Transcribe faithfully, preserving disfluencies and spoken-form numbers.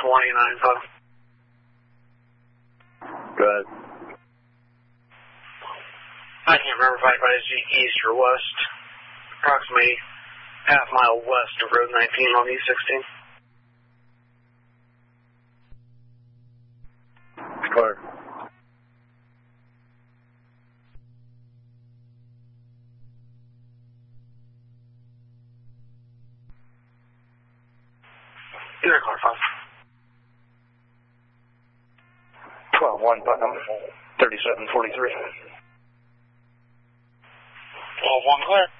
twenty-nine five. Go ahead. I can't remember if I advised you east or west. Approximately half mile west of Road nineteen on E sixteen. Clear. Either car five. twelve one, Putnam, thirty-seven forty-three. twelve one clear.